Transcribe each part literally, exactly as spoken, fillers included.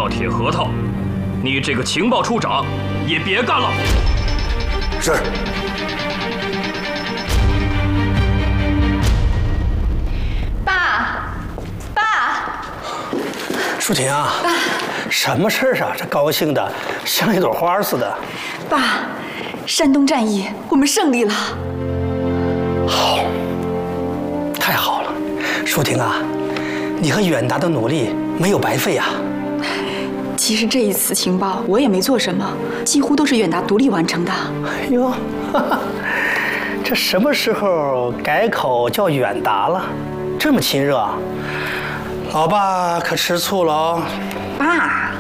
调铁核桃，你这个情报处长也别干了。 是。 爸，爸， 舒婷啊，爸，什么事儿啊？这高兴的像一朵花似的。 爸，山东战役我们胜利了。 好，太好了，舒婷啊，你和远达的努力没有白费啊。 其实这一次情报我也没做什么，几乎都是远达独立完成的。 哎呦，哈哈，这什么时候改口叫远达了？这么亲热，老爸可吃醋了哦。 爸，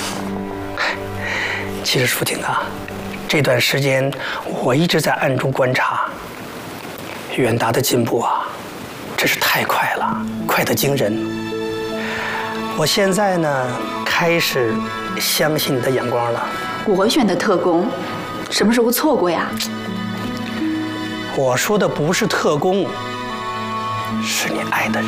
其实舒婷啊，这段时间我一直在暗中观察远达的进步啊，真是太快了，快得惊人。我现在呢，开始相信你的眼光了。 我选的特工，什么时候错过呀？ 我说的不是特工，是你爱的人。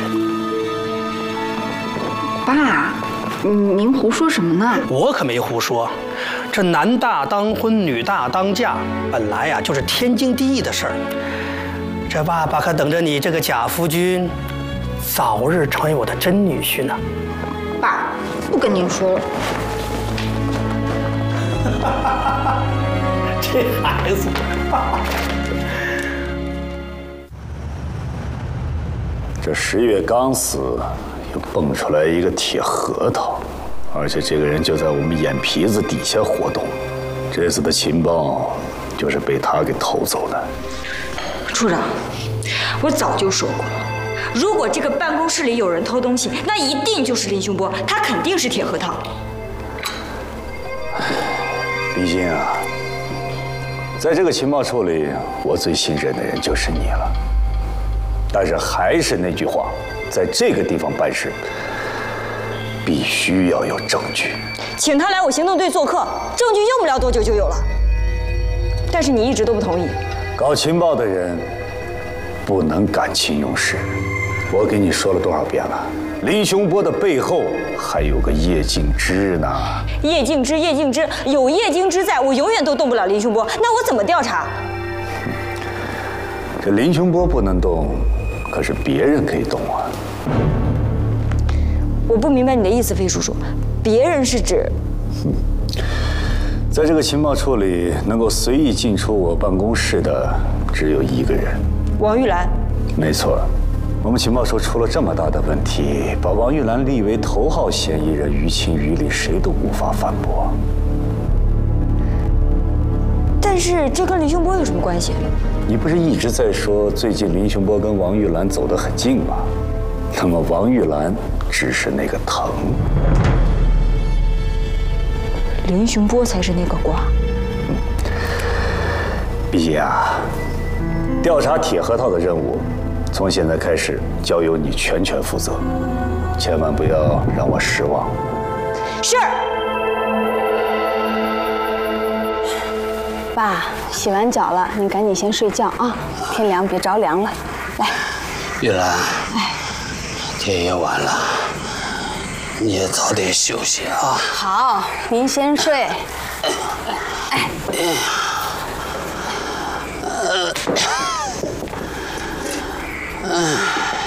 爸，您胡说什么呢？ 我可没胡说，这男大当婚，女大当嫁，本来呀就是天经地义的事儿。这爸爸可等着你这个假夫君，早日成为我的真女婿呢。 爸，不跟您说了。 这孩子。 这十月刚死，又蹦出来一个铁核桃，而且这个人就在我们眼皮子底下活动。这次的情报就是被他给偷走的。 处长，我早就说过了，如果这个办公室里有人偷东西，那一定就是林雄波，他肯定是铁核桃。 毕竟啊，在这个情报处里，我最信任的人就是你了。但是还是那句话，在这个地方办事，必须要有证据。 请他来我行动队做客，证据用不了多久就有了。但是你一直都不同意。 搞情报的人不能感情用事。我给你说了多少遍了？林雄波的背后还有个叶敬之呢。 叶敬之，叶敬之，有叶敬之在，我永远都动不了林雄波。那我怎么调查？ 这林雄波不能动，可是别人可以动啊。 我不明白你的意思，费叔叔。别人是指？ 在这个情报处里，能够随意进出我办公室的只有一个人， 王玉兰。 没错，我们情报处出了这么大的问题，把王玉兰立为头号嫌疑人，于情于理，谁都无法反驳。 但是这跟林雄波有什么关系？ 你不是一直在说最近林雄波跟王玉兰走得很近吗？那么王玉兰只是那个藤。 林雄波才是那个瓜。 嗯，毕竟啊，调查铁核桃的任务，从现在开始交由你全权负责，千万不要让我失望。 是。 爸，洗完脚了，你赶紧先睡觉啊，天凉别着凉了。来， 玉兰， 哎， 天也晚了。你也早点休息啊！ 好，您先睡。哎， 呃，嗯。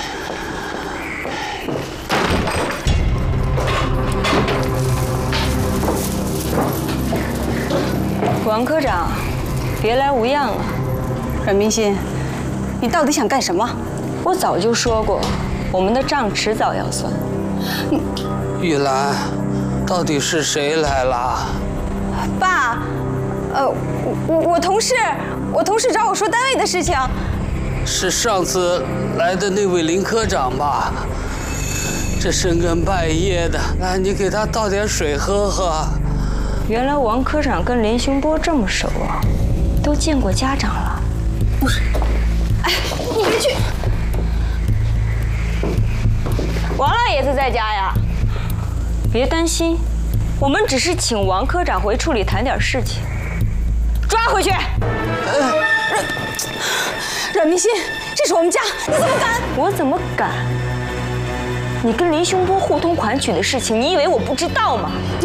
王科长，别来无恙了。 阮明心，你到底想干什么？ 我早就说过，我们的账迟早要算。 你。 玉兰，到底是谁来了？ 爸，呃，我我同事，我同事找我说单位的事情。 是上次来的那位林科长吧？这深更半夜的，来，你给他倒点水喝喝。 原来王科长跟林雄波这么熟啊，都见过家长了。 不是，哎，你别去。 王老爷子在家呀。别担心，我们只是请王科长回处里谈点事情。抓回去！ 呃、阮明心，这是我们家，你怎么敢？ 我怎么敢？你跟林雄波互通款曲的事情，你以为我不知道吗？ 你